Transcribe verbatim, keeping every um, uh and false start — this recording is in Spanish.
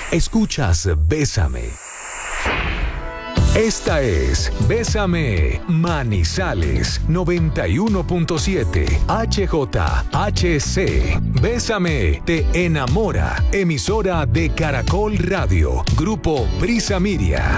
Escuchas Bésame. Esta es Bésame Manizales noventa y uno punto siete H J H C. Bésame te enamora. Emisora de Caracol Radio. Grupo Brisa Miria.